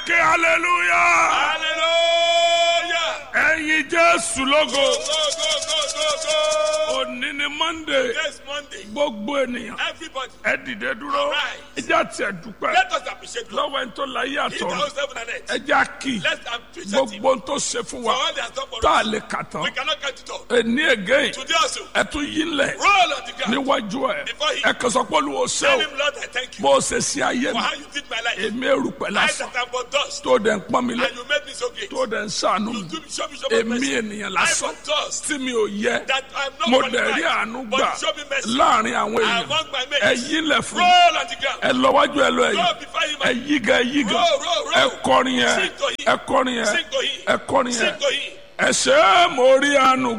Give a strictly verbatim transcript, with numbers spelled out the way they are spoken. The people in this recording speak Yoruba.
ké hallelujah. Hallelujah. ẹ̀yin Jésù lógo. Go, go, go, go, go. òní ni Monday. Next Monday, gbogbo ènìyàn everybody, ẹ dìde dúró. Arise. ẹ jẹ́ àti ẹ̀ dúpẹ́ let us appreciate God. lọ́wọ́ ẹni tó láyé He that àtọ̀run. owns heaven and earth. ẹ jẹ́ àkì Let's appreciate Him gbogbo ohun tó ṣe fún for wa all He has done for tá a us. lè kà tán. We cannot count it all. èní again Today also, ẹ tún yí lẹ̀ roll on the ground. níwájú ẹ Before he- ẹ kàn sọ pé Olúwa ṣé Tell o Him, Lord, I thank you bó o ṣe ṣe ayé for mi how you did my life. èmi erùpẹ̀ I lásán that am but dust, tó dẹ̀ ń pọ́n mi lé and you made me so great. tó dẹ̀ ń ṣàánú You mi do show me so much èmi mercy. ènìyàn I lásán am dust, tí mi ò yẹ that I am not mo dẹ̀ rí qualified, àánú but gbà you show me mercy. láàrin àwọn èèyàn Among my ẹ mates, yí lẹ̀ fún mi roll on the ground. ẹ lọ wájú ẹ lọ ẹ̀yìn Go before Him ẹ and yí ga ẹ yí ga roll, roll, roll. ẹ kọrin yẹn Sing to Him. ẹ kọrin yẹn Sing to Him. ẹ kọrin yẹn Sing to Him. ẹ ṣé mo rí àánú